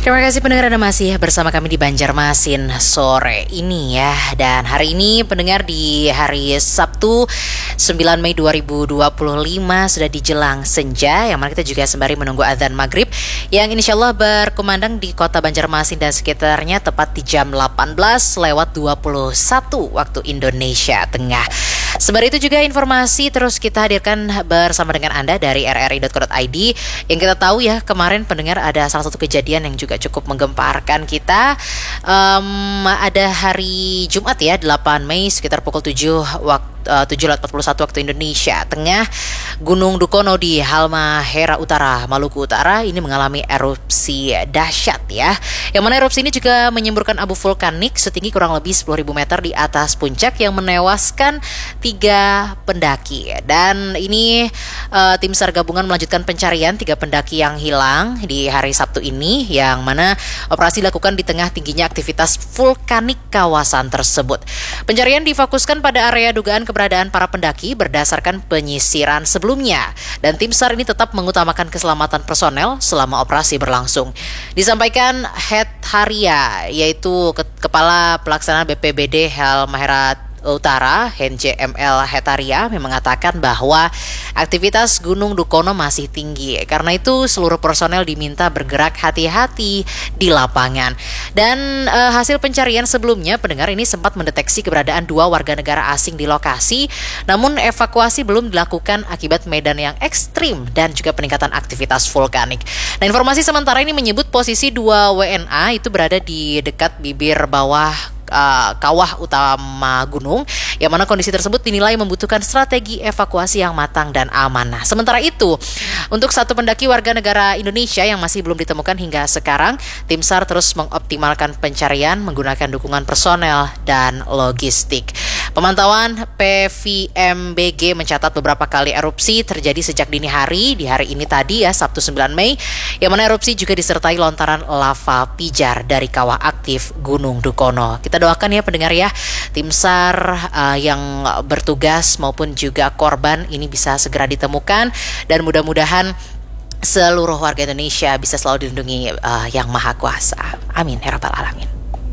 Terima kasih pendengar, Anda masih bersama kami di Banjarmasin sore ini ya. Dan hari ini pendengar, di hari Sabtu 9 Mei 2025 sudah dijelang senja, yang mana kita juga sembari menunggu azan maghrib yang insya Allah berkumandang di kota Banjarmasin dan sekitarnya tepat di jam 18:21 waktu Indonesia Tengah. Sembari itu juga informasi terus kita hadirkan bersama dengan Anda dari rri.co.id. Yang kita tahu ya, kemarin pendengar ada salah satu kejadian yang juga cukup menggemparkan kita. Ada hari Jumat ya, 8 Mei sekitar pukul 7 waktu 7.41 waktu Indonesia Tengah, Gunung Dukono di Halmahera Utara, Maluku Utara ini mengalami erupsi dahsyat ya. Yang mana erupsi ini juga menyemburkan abu vulkanik setinggi kurang lebih 10.000 meter di atas puncak yang menewaskan 3 pendaki. Dan ini tim SAR gabungan melanjutkan pencarian 3 pendaki yang hilang di hari Sabtu ini, yang mana operasi dilakukan di tengah tingginya aktivitas vulkanik kawasan tersebut. Pencarian difokuskan pada area dugaan keberadaan para pendaki berdasarkan penyisiran sebelumnya, dan tim SAR ini tetap mengutamakan keselamatan personel selama operasi berlangsung. Disampaikan Head Haria, yaitu Kepala Pelaksana BPBD Halmahera Utara, HNJML Hetaria, mengatakan bahwa aktivitas Gunung Dukono masih tinggi. Karena itu seluruh personel diminta bergerak hati-hati di lapangan. Dan hasil pencarian sebelumnya, pendengar, ini sempat mendeteksi keberadaan 2 warga negara asing di lokasi. Namun evakuasi belum dilakukan akibat medan yang ekstrim dan juga peningkatan aktivitas vulkanik. Nah, informasi sementara ini menyebut posisi 2 WNA itu berada di dekat bibir bawah kawah utama gunung, yang mana kondisi tersebut dinilai membutuhkan strategi evakuasi yang matang dan aman. Nah, sementara itu, untuk 1 pendaki warga negara Indonesia yang masih belum ditemukan hingga sekarang, tim SAR terus mengoptimalkan pencarian menggunakan dukungan personel dan logistik. Pemantauan PVMBG mencatat beberapa kali erupsi terjadi sejak dini hari di hari ini tadi ya, Sabtu 9 Mei, yang mana erupsi juga disertai lontaran lava pijar dari kawah aktif Gunung Dukono. Kita doakan ya pendengar ya, tim SAR yang bertugas maupun juga korban ini bisa segera ditemukan, dan mudah-mudahan seluruh warga Indonesia bisa selalu dilindungi Yang Maha Kuasa. Amin ya rabbal alamin.